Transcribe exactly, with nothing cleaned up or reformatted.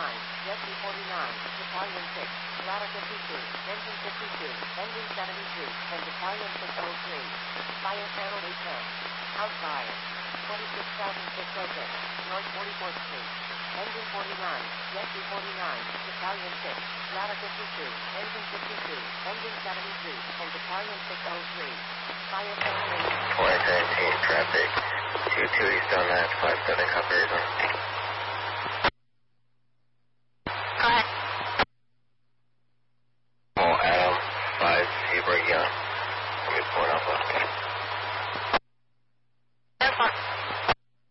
forty-nine, Jet B forty-nine, Battalion six, Ladder fifty-two, Engine fifty-two, Engine seventy-two, and Battalion six oh three. Fire Channel eight ten. House fire. twenty-six thousand six oh six, North forty-fourth Street. Engine forty-nine, Jet B forty-nine, Battalion six, Ladder fifty-two, Engine fifty-two, Engine seventy-two, and Battalion six oh three. Fire Channel eight ten. four nineteen, traffic, two two east on that, five seven, copy.